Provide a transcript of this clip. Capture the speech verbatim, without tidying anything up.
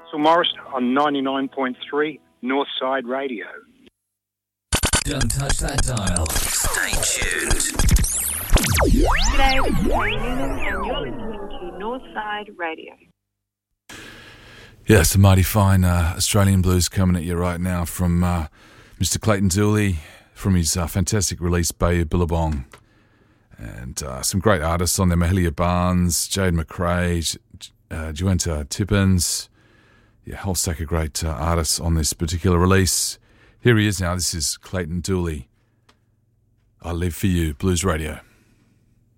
Russell Morris on ninety-nine point three Northside Radio. Don't touch that dial. Stay tuned. G'day, this is Harry Newman, and you're listening to Northside Radio. Yeah, some mighty fine uh, Australian blues coming at you right now from uh, Mister Clayton Dooley from his uh, fantastic release Bayou Billabong. And uh, some great artists on there, Mahalia Barnes, Jade McRae, uh, Juanita Tippins. Yeah, a whole stack of great uh, artists on this particular release. Here he is now. This is Clayton Dooley. I Live For You, Blues Radio.